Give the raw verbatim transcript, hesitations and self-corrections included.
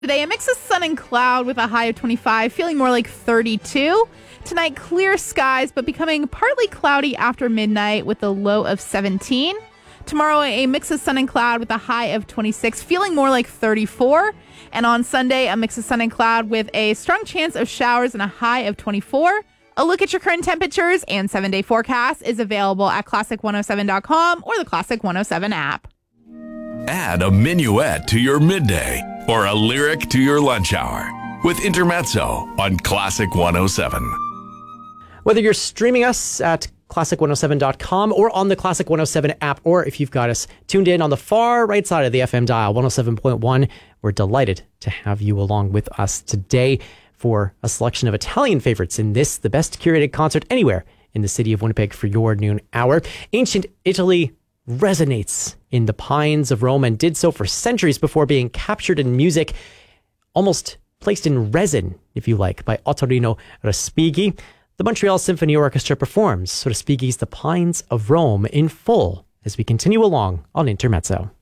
Today, a mix of sun and cloud with a high of twenty-five, feeling more like thirty-two. Tonight, clear skies, but becoming partly cloudy after midnight with a low of seventeen. Tomorrow, a mix of sun and cloud with a high of twenty-six, feeling more like thirty-four. And on Sunday, a mix of sun and cloud with a strong chance of showers and a high of twenty-four. A look at your current temperatures and seven-day forecast is available at classic one oh seven dot com or the Classic one oh seven app. Add a minuet to your midday or a lyric to your lunch hour with Intermezzo on Classic one oh seven. Whether you're streaming us at classic one oh seven dot com or on the Classic one oh seven app, or if you've got us tuned in on the far right side of the F M dial, one oh seven point one, we're delighted to have you along with us today for a selection of Italian favorites in this, the best curated concert anywhere in the city of Winnipeg for your noon hour. Ancient Italy resonates in the pines of Rome and did so for centuries before being captured in music, almost placed in resin, if you like, by Ottorino Respighi. The Montreal Symphony Orchestra performs Respighi's The Pines of Rome in full as we continue along on Intermezzo.